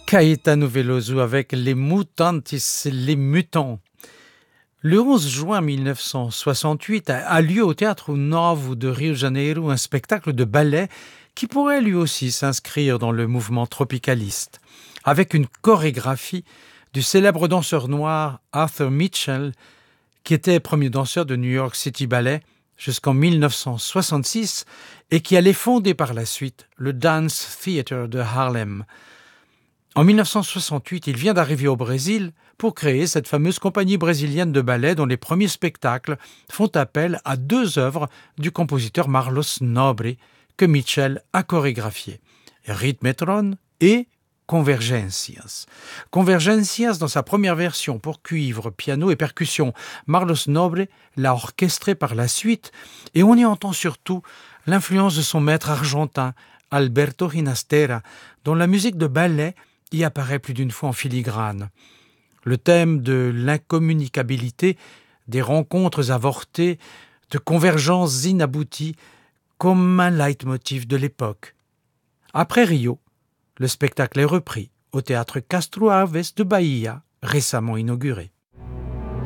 Caetano Veloso avec les Mutantes, les mutants. Le 11 juin 1968 a lieu au Théâtre Novo de Rio de Janeiro un spectacle de ballet qui pourrait lui aussi s'inscrire dans le mouvement tropicaliste, avec une chorégraphie du célèbre danseur noir Arthur Mitchell, qui était premier danseur de New York City Ballet jusqu'en 1966 et qui allait fonder par la suite le Dance Theatre de Harlem. En 1968, il vient d'arriver au Brésil pour créer cette fameuse compagnie brésilienne de ballet dont les premiers spectacles font appel à deux œuvres du compositeur Marlos Nobre que Mitchell a chorégraphiées, Rhythmetron et Convergências. Convergências, dans sa première version pour cuivre, piano et percussion, Marlos Nobre l'a orchestré par la suite et on y entend surtout l'influence de son maître argentin, Alberto Ginastera, dont la musique de ballet y apparaît plus d'une fois en filigrane. Le thème de l'incommunicabilité, des rencontres avortées, de convergences inabouties, comme un leitmotiv de l'époque. Après Rio, le spectacle est repris au théâtre Castro Alves de Bahia, récemment inauguré.